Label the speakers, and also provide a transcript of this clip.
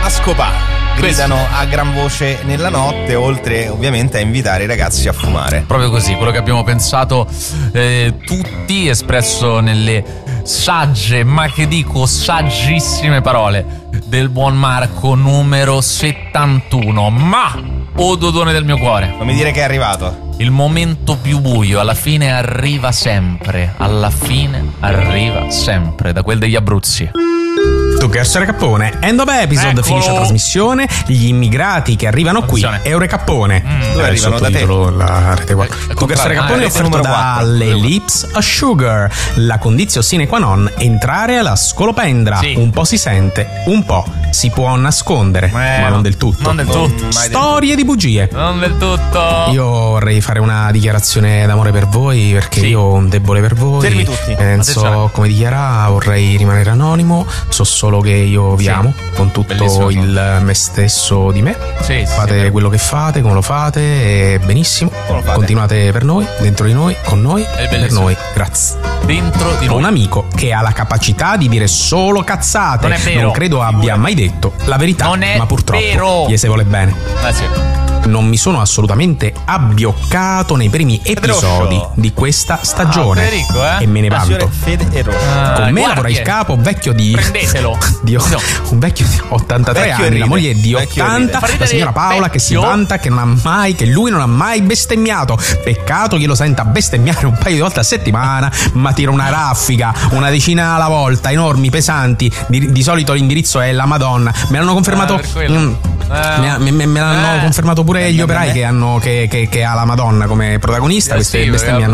Speaker 1: a scopare. Gridano a gran voce nella notte, oltre ovviamente a invitare i ragazzi a fumare.
Speaker 2: Proprio così, quello che abbiamo pensato tutti, espresso nelle sagge, ma che dico saggissime parole del buon Marco numero 71. Ma, o dodone del mio cuore,
Speaker 1: Non mi dire che è arrivato.
Speaker 2: il momento più buio alla fine arriva sempre. Alla fine arriva sempre, da quel degli Abruzzi.
Speaker 3: Tucker Cappone, end of episode,
Speaker 2: Eccolo.
Speaker 3: finisce la trasmissione. Gli immigrati che arrivano qui,
Speaker 2: Attenzione.
Speaker 3: Cappone.
Speaker 1: Dove arrivano? Da te?
Speaker 3: La rete qua. Tucker
Speaker 2: contrario.
Speaker 3: Cappone è
Speaker 1: rete
Speaker 3: offerto
Speaker 1: numero
Speaker 3: dalle
Speaker 1: 4.
Speaker 3: Lips a Sugar. La condizione sine qua non, entrare alla scolopendra.
Speaker 2: Sì.
Speaker 3: Un po' si sente, un po' si può nascondere, ma non del tutto.
Speaker 2: Non del tutto.
Speaker 1: Mai
Speaker 3: Storie di bugie.
Speaker 2: Non del tutto.
Speaker 3: Io vorrei fare una dichiarazione d'amore per voi, perché
Speaker 2: Sì.
Speaker 3: io ho un debole per voi.
Speaker 1: Fermi tutti.
Speaker 3: Penso,
Speaker 2: Attenzione.
Speaker 3: come dichiara, vorrei rimanere anonimo. So solo che io vi
Speaker 2: Sì.
Speaker 3: amo con tutto
Speaker 2: Bellissimo.
Speaker 3: il me stesso di me.
Speaker 2: Sì, sì,
Speaker 3: Fate
Speaker 2: sì.
Speaker 3: quello che fate, come lo fate, e benissimo.
Speaker 1: Come lo fate?
Speaker 3: Continuate per noi, dentro di noi, con noi, per
Speaker 2: bellissimo.
Speaker 3: noi. Grazie.
Speaker 2: Dentro di
Speaker 3: Ho
Speaker 2: noi.
Speaker 3: un amico che ha la capacità di dire solo cazzate.
Speaker 2: Non è vero.
Speaker 3: Non credo abbia mai detto la verità,
Speaker 2: Non è
Speaker 3: ma purtroppo
Speaker 2: vero.
Speaker 3: gli se vuole bene.
Speaker 2: Sì.
Speaker 3: Non mi sono assolutamente abbioccato nei primi episodi
Speaker 1: Pedroscio.
Speaker 3: di questa stagione.
Speaker 2: Federico,
Speaker 3: E me ne
Speaker 1: Passione,
Speaker 3: vanto.
Speaker 1: fede e rosso.
Speaker 3: Con me lavora
Speaker 2: guardie.
Speaker 3: il capo vecchio di
Speaker 2: Prendetelo.
Speaker 3: un vecchio di 83
Speaker 1: Vecchio
Speaker 3: anni,
Speaker 1: ride.
Speaker 3: la moglie è di
Speaker 1: Vecchio
Speaker 3: 80,
Speaker 1: ride.
Speaker 3: la signora Paola che si
Speaker 2: Vecchio.
Speaker 3: vanta che lui non ha mai bestemmiato. Peccato che lo senta bestemmiare un paio di volte a settimana, ma tira una raffica, una decina alla volta, enormi, pesanti. Di solito l'indirizzo è la Madonna. Me l'hanno confermato.
Speaker 2: per quello.
Speaker 3: Me l'hanno confermato pure gli operai che ha la Madonna come protagonista.
Speaker 2: Sì,
Speaker 3: Queste
Speaker 2: sì,
Speaker 3: bestemmie